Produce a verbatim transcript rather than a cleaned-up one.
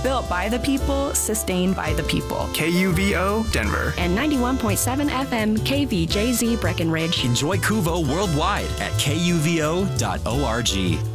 Built by the people, sustained by the people. K U V O Denver. And ninety-one point seven F M K V J Z Breckenridge. Enjoy Kuvo worldwide at K U V O dot org.